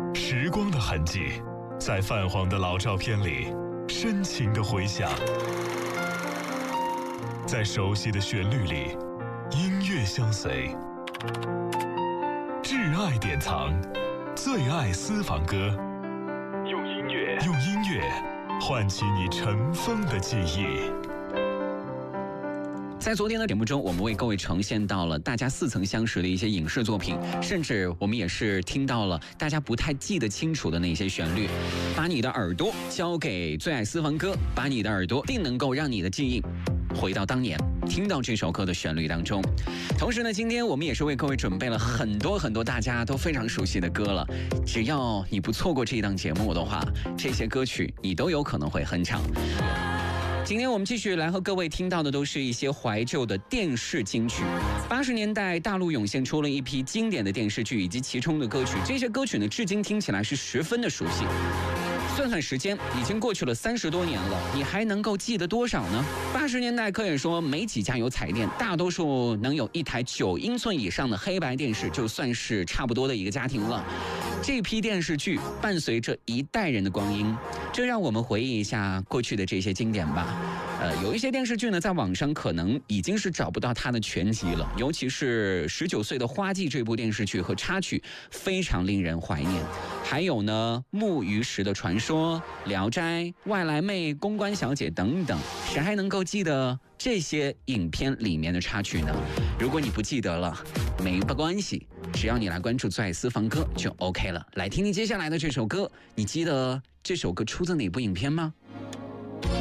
时光的痕迹，在泛黄的老照片里深情地回响，在熟悉的旋律里，音乐相随。挚爱典藏，最爱私房歌，用音乐唤起你尘封的记忆。 在昨天的节目中，我们为各位呈现到了大家似曾相识的一些影视作品，甚至我们也是听到了大家不太记得清楚的那些旋律。把你的耳朵交给最爱私房歌，把你的耳朵定能够让你的记忆回到当年，听到这首歌的旋律当中。同时呢，今天我们也是为各位准备了很多大家都非常熟悉的歌了。只要你不错过这一档节目的话，这些歌曲你都有可能会哼唱。今天我们继续来和各位听到的都是一些怀旧的电视金曲。80年代大陆涌现出了一批经典的电视剧以及其中的歌曲，这些歌曲呢至今听起来是十分的熟悉。算算时间，已经过去了30多年了，你还能够记得多少呢？80年代可以说没几家有彩电，大多数能有一台9英寸以上的黑白电视，就算是差不多的一个家庭了。这批电视剧伴随着一代人的光阴，这让我们回忆一下过去的这些经典吧。有一些电视剧呢，在网上可能已经是找不到它的全集了，尤其是19岁的花季这部电视剧和插曲非常令人怀念。还有呢，木鱼石的传说、聊斋、外来妹、公关小姐等等，谁还能够记得这些影片里面的插曲呢？如果你不记得了，没关系，只要你来关注最爱私房歌就 OK 了。来听听接下来的这首歌，你记得这首歌出自哪部影片吗？